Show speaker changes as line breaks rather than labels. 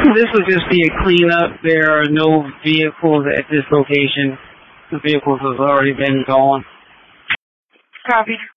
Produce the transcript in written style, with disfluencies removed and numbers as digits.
This will just be a cleanup. There are no vehicles at this location. The vehicles have already been gone.
Copy.